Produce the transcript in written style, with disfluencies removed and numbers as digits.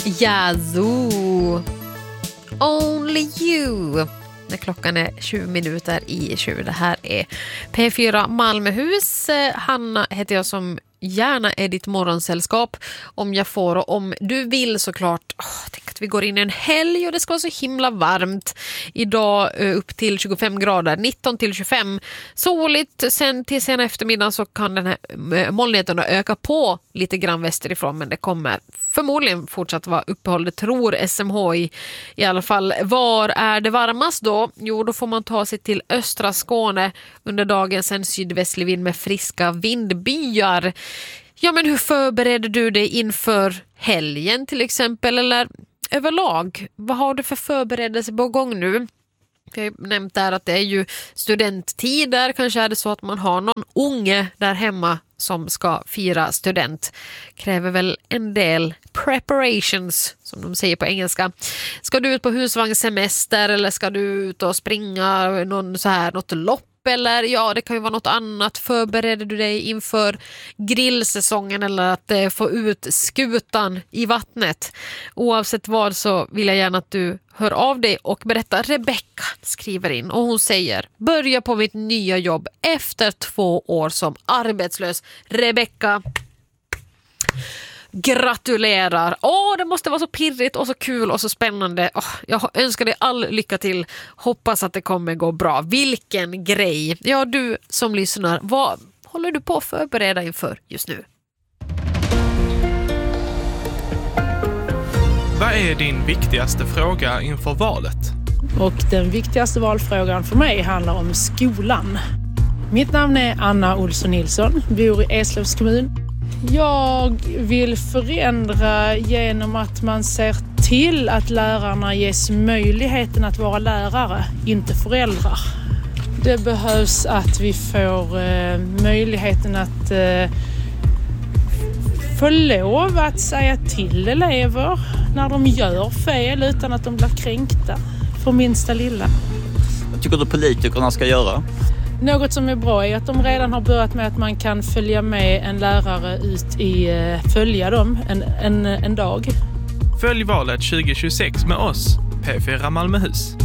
Yazoo. Only you. När klockan är 20 minuter i 20. Det här är P4 Malmöhus. Hanna heter jag som gärna är ditt morgonsällskap om jag får och om du vill såklart. Tänk att vi går in i en helg och det ska vara så himla varmt. Idag upp till 25 grader, 19 till 25. Soligt, sen till sen eftermiddag så kan den här molnigheten öka på lite grann västerifrån, men det kommer förmodligen fortsatt vara uppehåll. Det tror SMHI i alla fall. Var är det varmast då? Jo, då får man ta sig till östra Skåne under dagen, sen sydvästlig vind med friska vindbyar. Ja, men hur förbereder du dig inför helgen till exempel, eller överlag? Vad har du för förberedelse på gång nu? Jag har nämnt där att det är ju studenttider. Kanske är det så att man har någon unge där hemma som ska fira student. Kräver väl en del preparations, som de säger på engelska. Ska du ut på husvagnssemester eller ska du ut och springa något lopp? Eller ja, det kan ju vara något annat. Förbereder du dig inför grillsäsongen eller att få ut skutan i vattnet? Oavsett vad så vill jag gärna att du hör av dig och berättar. Rebecca skriver in och hon säger: börja på mitt nya jobb efter 2 år som arbetslös. Rebecca, gratulerar. Det måste vara så pirrigt och så kul och så spännande. Jag önskar dig all lycka till. Hoppas att det kommer gå bra. Vilken grej. Ja, du som lyssnar, vad håller du på att förbereda inför just nu? Vad är din viktigaste fråga inför valet? Och den viktigaste valfrågan för mig handlar om skolan. Mitt namn är Anna Olsson Nilsson, bor i Eslövs kommun. Jag vill förändra genom att man ser till att lärarna ges möjligheten att vara lärare, inte föräldrar. Det behövs att vi får möjligheten att få lov att säga till elever när de gör fel utan att de blir kränkta för minsta lilla. Vad tycker du politikerna ska göra? Något som är bra är att de redan har börjat med att man kan följa med en lärare följa dem en dag. Följ valet 2026 med oss, P4 Malmöhus.